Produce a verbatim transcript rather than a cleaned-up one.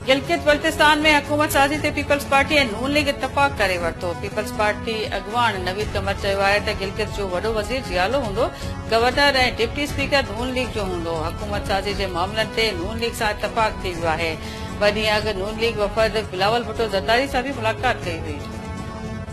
गिलगित बल्तिस्तान में हुकूमत साज़ी ते पीपल्स पार्टी ऐं नून लीग इतफ़ाक़ करे वरितो। पीपल्स पार्टी अॻवान नवीद कमर चयो आहे त गिलगित जो वॾो वज़ीर जियालो हूंदो, गवर्नर ऐं डिप्टी स्पीकर नून लीग जो हूंदो। हुकूमत साज़ी जे मामलनि ते नून लीग सां इतफ़ाक़ थी वियो आहे। ॿ ॾींहं अॻु नून लीग वफ़द बिलावल भुट्टो ज़रदारी सां बि मुलाक़ात कई हुई।